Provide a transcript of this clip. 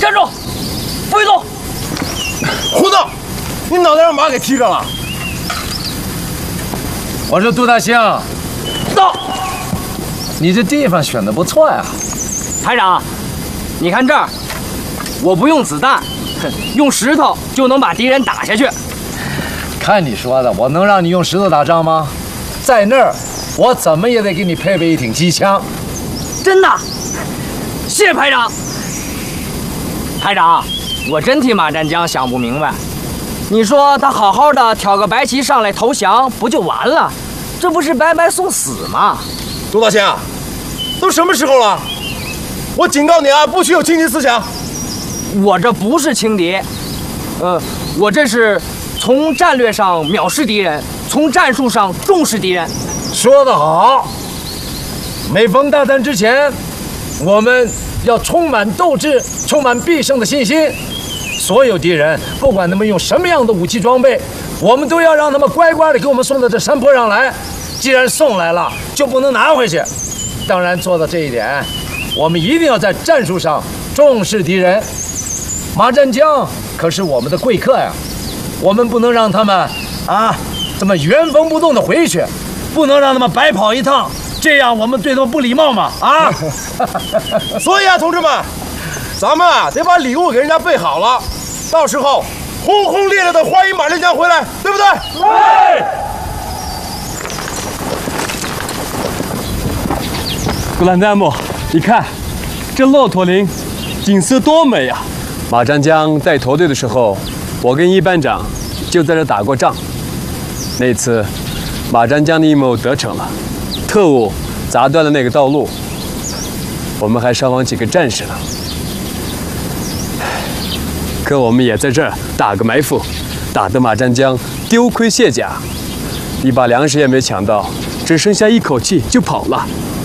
站住！不许动！ 胡闹！你脑袋让马给踢着了！ 我说杜大兴， 到！ 你这地方选的不错呀。 排长，你看这儿，我不用子弹，用石头就能把敌人打下去。 看你说的，我能让你用石头打仗吗？在那儿，我怎么也得给你配备一挺机枪。 真的，谢谢排长。排长，我真替马占江想不明白。你说他好好的挑个白旗上来投降，不就完了？这不是白白送死吗？ 杜大兴，都什么时候了？我警告你啊，不许有轻敌思想。 我这不是轻敌，我这是从战略上藐视敌人，从战术上重视敌人。 说得好！每逢大战之前，我们要充满斗志，充满必胜的信心。所有敌人，不管他们用什么样的武器装备，我们都要让他们乖乖的给我们送到这山坡上来。既然送来了，就不能拿回去。当然，做到这一点，我们一定要在战术上重视敌人。马占江可是我们的贵客呀，我们不能让他们这么原封不动的回去，不能让他们白跑一趟，这样我们对他们不礼貌嘛所以啊，同志们，咱们得把礼物给人家备好了，到时候轰轰烈烈的欢迎马占江回来，对不对？ 对。 古兰赞木，你看，这骆驼林景色多美啊！马占江在驼队的时候，我跟一班长就在这打过仗。那次，马占江的阴谋得逞了，特务砸断了那个道路，我们还伤亡几个战士呢。可我们也在这儿打个埋伏，打得马占江丢盔卸甲，一把粮食也没抢到，只剩下一口气就跑了。